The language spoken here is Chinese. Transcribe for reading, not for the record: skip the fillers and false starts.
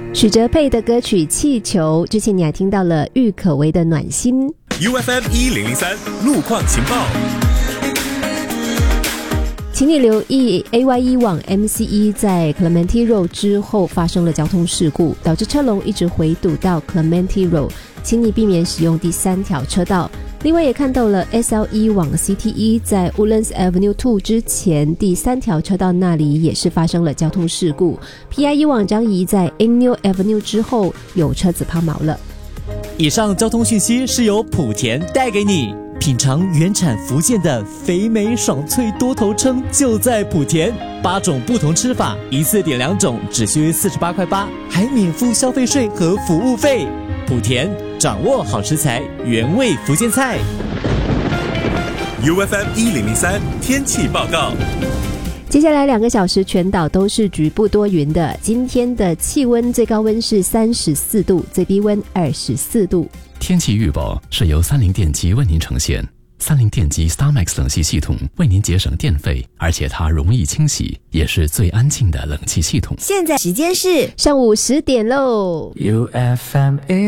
许哲佩的歌曲《气球》，之前你还听到了郁可唯的《暖心》。 UFM 1003路况情报， 请你留意 AYE 往 MCE 在 Clementi Road 之后发生了交通事故，导致车龙一直回堵到 Clementi Road， 请你避免使用第3条车道。另外也看到了 SLE 往 CTE 在 Woodlands Avenue 2之前第3条车道那里也是发生了交通事故。 PIE 往张仪在 Inglewood Avenue 之后有车子抛锚了。 以上交通讯息是由莆田带给你，品尝原产福建的肥美爽脆多头鲭就在莆田，8种不同吃法，一次点2种只需48块8，还免付消费税和服务费。莆田掌握好食材，原味福建菜。 UFM 1003天气报告。 接下来2个小时全岛都是局部多云的，今天的气温最高温是34度，最低温24度。 天气预报是由三菱电机为您呈现。三菱电机 StarMax 冷气系统为您节省电费，而且它容易清洗，也是最安静的冷气系统。 现在时间是上午10点喽。 UFM